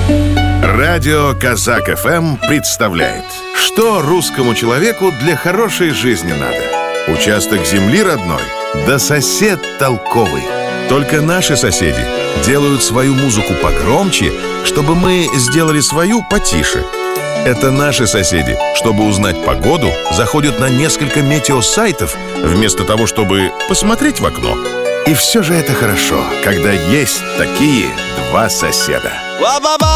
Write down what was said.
Радио Казак ФМ представляет, что русскому человеку для хорошей жизни надо. Участок земли родной, да сосед толковый. Только наши соседи делают свою музыку погромче, чтобы мы сделали свою потише. Это наши соседи, чтобы узнать погоду, заходят на несколько метеосайтов, вместо того, чтобы посмотреть в окно. И все же это хорошо, когда есть такие два соседа.